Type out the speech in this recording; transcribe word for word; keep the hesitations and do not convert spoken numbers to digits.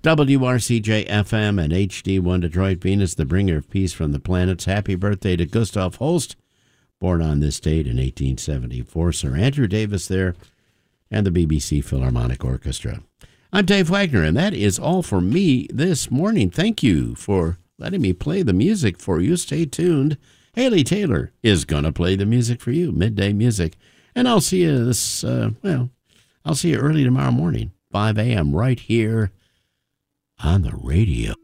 W R C J F M and H D one Detroit Venus, the bringer of peace from the planets. Happy birthday to Gustav Holst, born on this date in eighteen seventy-four. Sir Andrew Davis there, and the B B C Philharmonic Orchestra. I'm Dave Wagner, and that is all for me this morning. Thank you for letting me play the music for you. Stay tuned. Haley Taylor is going to play the music for you, Midday Music. And I'll see you this, uh, well, I'll see you early tomorrow morning, five a.m. right here on the radio.